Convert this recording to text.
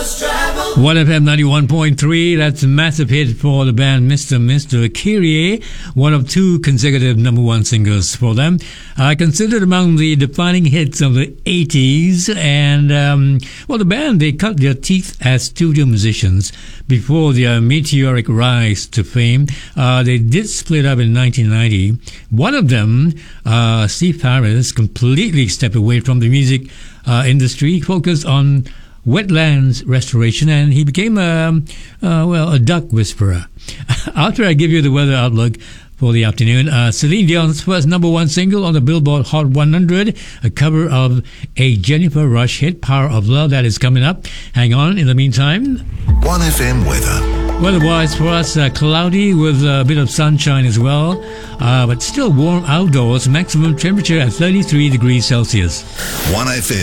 1FM 91.3, that's a massive hit for the band Mr. Kyrie, one of two consecutive number one singles for them. Considered among the defining hits of the 80s, and, the band, they cut their teeth as studio musicians before their meteoric rise to fame. They did split up in 1990. One of them, Steve Harris, completely stepped away from the music industry, focused on wetlands restoration, and he became a duck whisperer. After I give you the weather outlook for the afternoon, Celine Dion's first number one single on the Billboard Hot 100, a cover of a Jennifer Rush hit, Power of Love, that is coming up. Hang on, in the meantime. 1FM weather. Weather-wise for us, cloudy with a bit of sunshine as well, but still warm outdoors, maximum temperature at 33 degrees Celsius. 1FM.